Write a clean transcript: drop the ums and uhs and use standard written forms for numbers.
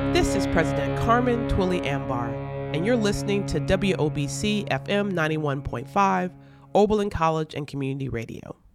This is President Carmen Twillie Ambar, and you're listening to WOBC FM 91.5, Oberlin College and Community Radio.